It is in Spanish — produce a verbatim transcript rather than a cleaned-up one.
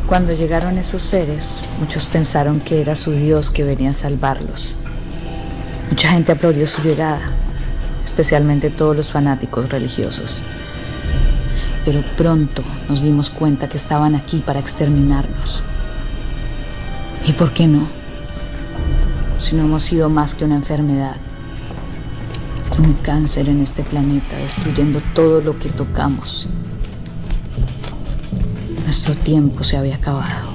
Cuando llegaron esos seres, muchos pensaron que era su Dios que venía a salvarlos. Mucha gente aplaudió su llegada, especialmente todos los fanáticos religiosos. Pero pronto nos dimos cuenta que estaban aquí para exterminarnos. ¿Y por qué no? Si no hemos sido más que una enfermedad, un cáncer en este planeta, destruyendo todo lo que tocamos. Nuestro tiempo se había acabado.